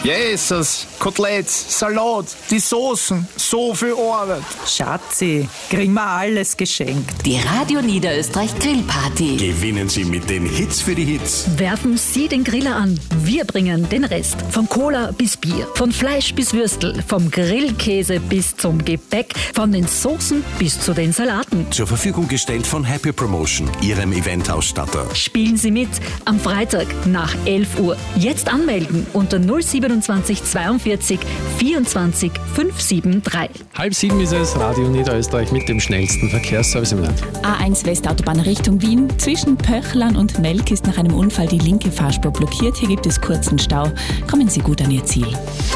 Jesus, Koteletts, Salat, die Soßen, so viel Arbeit. Schatzi, kriegen wir alles geschenkt. Die Radio Niederösterreich Grillparty. Gewinnen Sie mit den Hits für die Hits. Werfen Sie den Griller an. Wir bringen den Rest. Von Cola bis Bier, von Fleisch bis Würstel, vom Grillkäse bis zum Gebäck, von den Soßen bis zu den Salaten. Zur Verfügung gestellt von Happy Promotion, Ihrem Eventausstatter. Spielen Sie mit am Freitag nach 11 Uhr. Jetzt anmelden unter 027 42 24 573. 6:30 ist es, Radio Niederösterreich mit dem schnellsten Verkehrsservice im Land. A1 Westautobahn Richtung Wien. Zwischen Pöchlern und Melk ist nach einem Unfall die linke Fahrspur blockiert. Hier gibt es kurzen Stau. Kommen Sie gut an Ihr Ziel.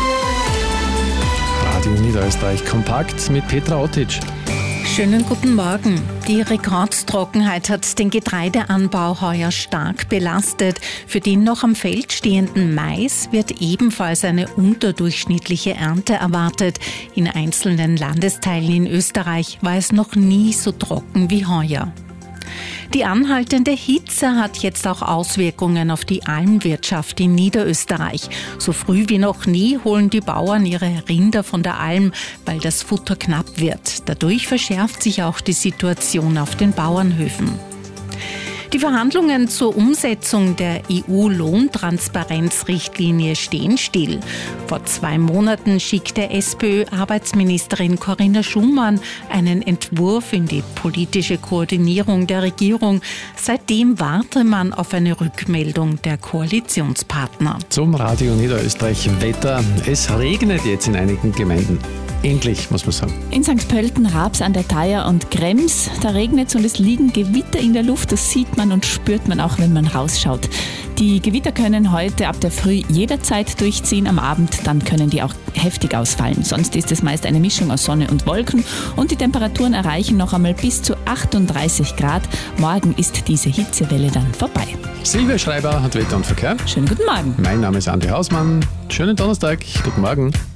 Radio Niederösterreich kompakt mit Petra Ottitsch. Schönen guten Morgen. Die Rekordtrockenheit hat den Getreideanbau heuer stark belastet. Für den noch am Feld stehenden Mais wird ebenfalls eine unterdurchschnittliche Ernte erwartet. In einzelnen Landesteilen in Österreich war es noch nie so trocken wie heuer. Die anhaltende Hitze hat jetzt auch Auswirkungen auf die Almwirtschaft in Niederösterreich. So früh wie noch nie holen die Bauern ihre Rinder von der Alm, weil das Futter knapp wird. Dadurch verschärft sich auch die Situation auf den Bauernhöfen. Die Verhandlungen zur Umsetzung der EU-Lohntransparenzrichtlinie stehen still. Vor 2 Monaten schickte SPÖ-Arbeitsministerin Corinna Schumann einen Entwurf in die politische Koordinierung der Regierung. Seitdem warte man auf eine Rückmeldung der Koalitionspartner. Zum Radio Niederösterreich Wetter. Es regnet jetzt in einigen Gemeinden. Endlich, muss man sagen. In St. Pölten, Raps an der Thaya und Krems, da regnet es und es liegen Gewitter in der Luft. Das sieht man und spürt man auch, wenn man rausschaut. Die Gewitter können heute ab der Früh jederzeit durchziehen. Am Abend dann können die auch heftig ausfallen. Sonst ist es meist eine Mischung aus Sonne und Wolken und die Temperaturen erreichen noch einmal bis zu 38 Grad. Morgen ist diese Hitzewelle dann vorbei. Silvia Schreiber hat Wetter und Verkehr. Schönen guten Morgen. Mein Name ist Andi Hausmann. Schönen Donnerstag. Guten Morgen.